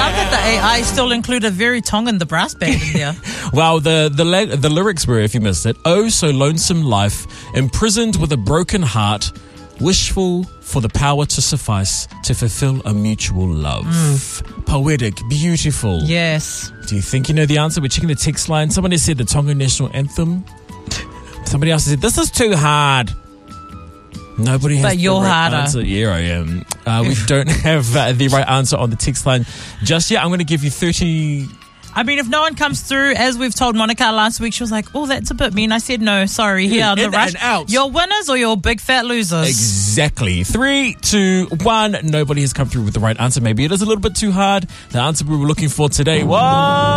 love that the AI still included very Tongan, the brass band in there. Well, the lyrics were, if you missed it, oh, so lonesome life, imprisoned with a broken heart, wishful for the power to suffice to fulfill a mutual love. Poetic, beautiful. Yes. Do you think you know the answer? We're checking the text line. Somebody said the Tongan national anthem. Somebody else said, this is too hard. Nobody has but you're the right harder. answer. Yeah, I am. We don't have the right answer on the text line just yet. I'm going to give you 30... I mean, if no one comes through, as we've told Monica last week, she was like, oh, that's a bit mean. I said, no, sorry. Here on the in rush. and out. You're winners or you're big fat losers. Exactly. 3, 2, 1. Nobody has come through with the right answer. Maybe it is a little bit too hard. The answer we were looking for today was...